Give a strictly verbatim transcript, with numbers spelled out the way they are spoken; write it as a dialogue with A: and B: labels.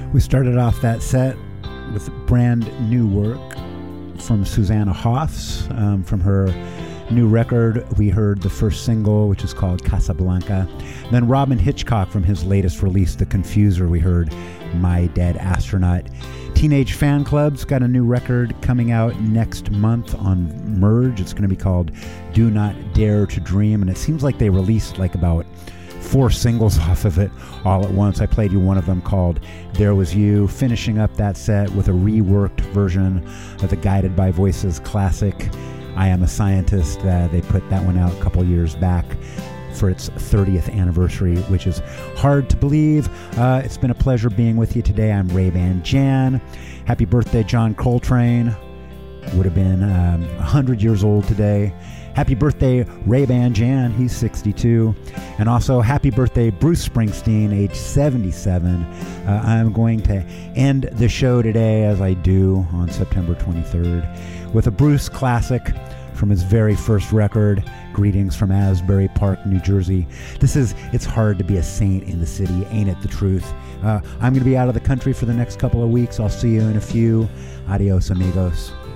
A: We started off that set with brand new work from Susanna Hoffs. Um, from her new record, we heard the first single, which is called Casablanca. Then Robin Hitchcock from his latest release, The Confuser, we heard My Dead Astronaut. Teenage Fan Club's got a new record coming out next month on Merge. It's going to be called Do Not Dare to Dream, and it seems like they released like about four singles off of it all at once. I played you one of them called There Was You, finishing up that set with a reworked version of the Guided by Voices classic I Am a Scientist. Uh, they put that one out a couple years back for its thirtieth anniversary, which is hard to believe. Uh, it's been a pleasure being with you today. I'm Ray-Ban Jan. Happy birthday, John Coltrane. Would have been um, one hundred years old today. Happy birthday, Ray-Ban Jan. He's sixty-two. And also, happy birthday, Bruce Springsteen, age seventy-seven. Uh, I'm going to end the show today, as I do on September twenty-third, with a Bruce classic from his very first record, Greetings from Asbury Park, New Jersey. This is It's Hard to Be a Saint in the City, Ain't It the Truth? Uh, I'm going to be out of the country for the next couple of weeks. I'll see you in a few. Adios, amigos.